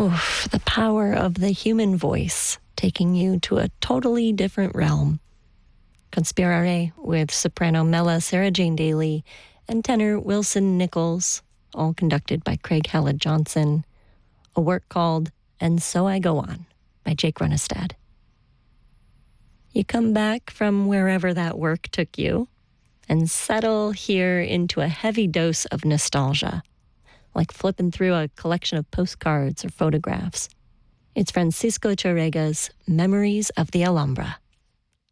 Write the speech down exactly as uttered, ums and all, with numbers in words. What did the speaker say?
Oof, the power of the human voice, taking you to a totally different realm. Conspirare with soprano Mela Sarah Jane Daly and tenor Wilson Nichols, all conducted by Craig Hallett Johnson. A work called And So I Go On by Jake Runestad. You come back from wherever that work took you and settle here into a heavy dose of nostalgia, like flipping through a collection of postcards or photographs. It's Francisco Charega's Memories of the Alhambra.